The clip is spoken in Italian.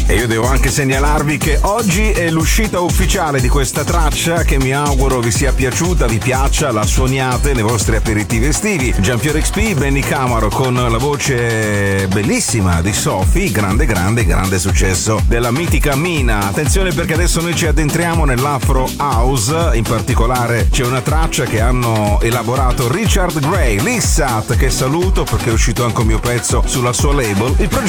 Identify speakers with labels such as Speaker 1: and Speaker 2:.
Speaker 1: E io devo anche segnalarvi che oggi è l'uscita ufficiale di questa traccia che mi auguro vi sia piaciuta, vi piaccia, la suoniate nei vostri aperitivi estivi. Giampiero XP, Benny Camaro con la voce bellissima di Sophie, grande successo della mitica Mina. Attenzione perché adesso noi ci addentriamo nell'Afro House, in particolare c'è una traccia che hanno elaborato Richard Gray, Lissat, che saluto perché è uscito anche un mio pezzo sulla sua label. Il progetto